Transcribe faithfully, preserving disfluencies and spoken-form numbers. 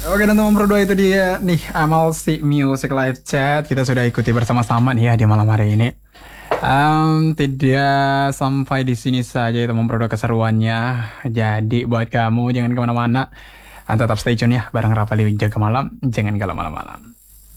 Oke dan teman berdua itu dia nih Amal si Music Live Chat. Kita sudah ikuti bersama-sama nih ya di malam hari ini. Em, tidak sampai di sini saja ya teman berdua keseruannya. Jadi buat kamu jangan kemana-mana. Tetap stay tune ya bareng Rafali Jaga Malam. Jangan kalau malam-malam.